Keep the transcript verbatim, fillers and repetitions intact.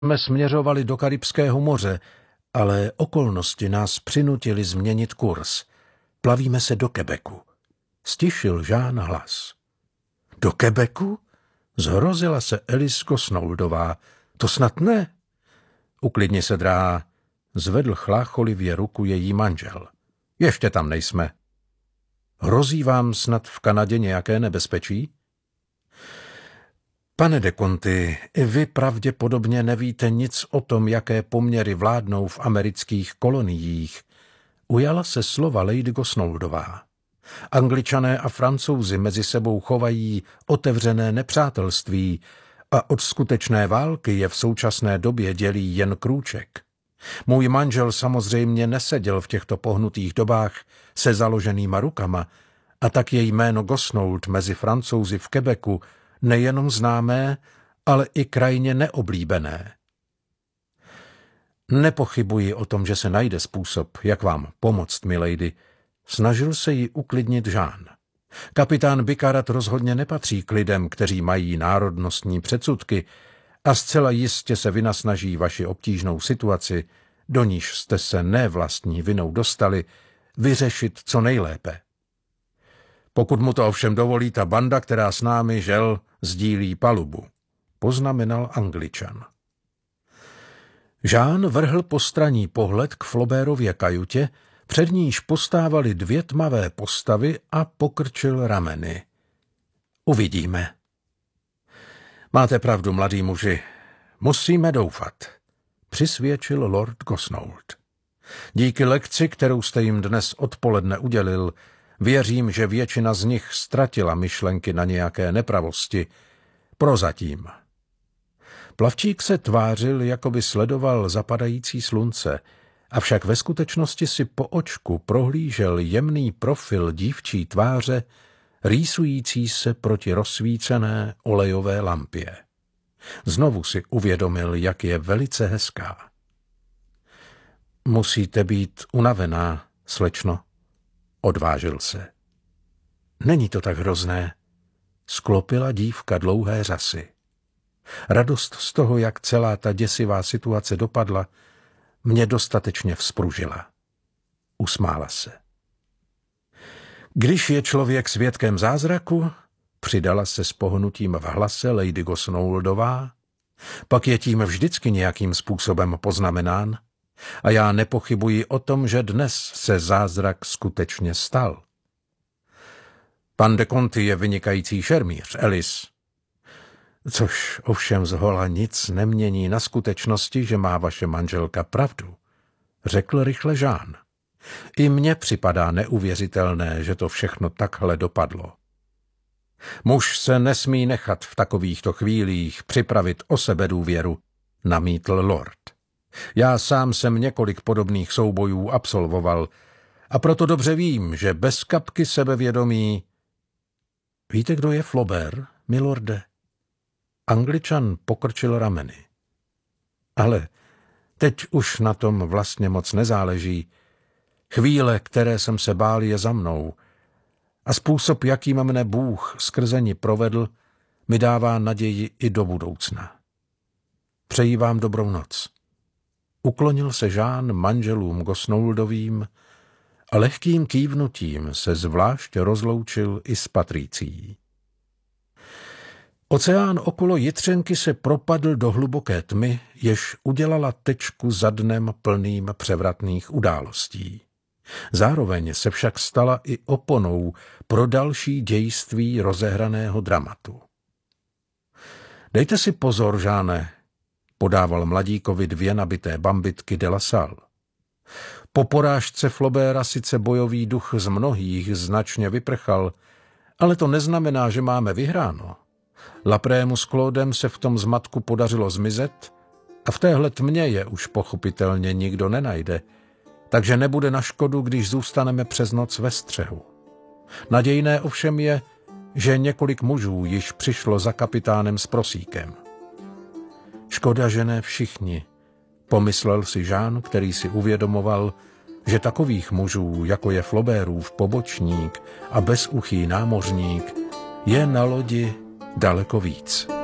jsme směřovali do Karibského moře, ale okolnosti nás přinutily změnit kurz. Plavíme se do Quebecu. Stišil Jean hlas. Do Quebecu? Zhrozila se Alice Gosnoldová. To snad ne? Uklidni se, drahá. Zvedl chlácholivě ruku její manžel. Ještě tam nejsme. Hrozí vám snad v Kanadě nějaké nebezpečí? Pane de Conti, vy pravděpodobně nevíte nic o tom, jaké poměry vládnou v amerických koloniích. Ujala se slova Lady Gosnoldová. Angličané a Francouzi mezi sebou chovají otevřené nepřátelství a od skutečné války je v současné době dělí jen krůček. Můj manžel samozřejmě neseděl v těchto pohnutých dobách se založenýma rukama, a tak je jméno Gosnold mezi Francouzi v Quebecu nejenom známé, ale i krajně neoblíbené. Nepochybuji o tom, že se najde způsob, jak vám pomoct, milady. Snažil se jí uklidnit Jean. Kapitán Bicarat rozhodně nepatří k lidem, kteří mají národnostní předsudky a zcela jistě se vynasnaží vaši obtížnou situaci, do níž jste se ne vlastní vinou dostali, vyřešit co nejlépe. Pokud mu to ovšem dovolí ta banda, která s námi, žel, sdílí palubu, poznamenal Angličan. Jean vrhl postranní pohled k Flaubertově kajutě, před níž postávaly dvě tmavé postavy a pokrčil rameny. Uvidíme. Máte pravdu, mladý muži. Musíme doufat, přisvědčil lord Gosnold. Díky lekci, kterou jste jim dnes odpoledne udělil, věřím, že většina z nich ztratila myšlenky na nějaké nepravosti. Prozatím. Plavčík se tvářil, jako by sledoval zapadající slunce, avšak ve skutečnosti si po očku prohlížel jemný profil dívčí tváře, rýsující se proti rozsvícené olejové lampě. Znovu si uvědomil, jak je velice hezká. Musíte být unavená, slečno, odvážil se. Není to tak hrozné, sklopila dívka dlouhé řasy. Radost z toho, jak celá ta děsivá situace dopadla, mě dostatečně vzpružila. Usmála se. Když je člověk svědkem zázraku, přidala se s pohnutím v hlase Lady Gosnoldová, pak je tím vždycky nějakým způsobem poznamenán a já nepochybuji o tom, že dnes se zázrak skutečně stal. Pan de Conti je vynikající šermíř, Alice. Což ovšem zhola nic nemění na skutečnosti, že má vaše manželka pravdu, řekl rychle Jean. I mně připadá neuvěřitelné, že to všechno takhle dopadlo. Muž se nesmí nechat v takovýchto chvílích připravit o sebedůvěru, namítl lord. Já sám jsem několik podobných soubojů absolvoval a proto dobře vím, že bez kapky sebevědomí... Víte, kdo je Flaubert, milorde? Angličan pokrčil rameny. Ale teď už na tom vlastně moc nezáleží. Chvíle, které jsem se bál, je za mnou a způsob, jakým mne Bůh skrze ni provedl, mi dává naději i do budoucna. Přeji vám dobrou noc. Uklonil se Jean manželům Gosnoldovým a lehkým kývnutím se zvlášť rozloučil i s Patricií. Oceán okolo Jitřenky se propadl do hluboké tmy, jež udělala tečku za dnem plným převratných událostí. Zároveň se však stala i oponou pro další dějství rozehraného dramatu. Dejte si pozor, Žáne, podával mladíkovi dvě nabité bambitky de la Salle. Po porážce Flauberta sice bojový duch z mnohých značně vyprchal, ale to neznamená, že máme vyhráno. Laprému s Claudem se v tom zmatku podařilo zmizet a v téhle tmě je už pochopitelně nikdo nenajde, takže nebude na škodu, když zůstaneme přes noc ve střehu. Nadějné ovšem je, že několik mužů již přišlo za kapitánem s prosíkem. Škoda, že ne všichni, pomyslel si Jean, který si uvědomoval, že takových mužů, jako je Flaubertův pobočník a bezuchý námořník, je na lodi daleko víc.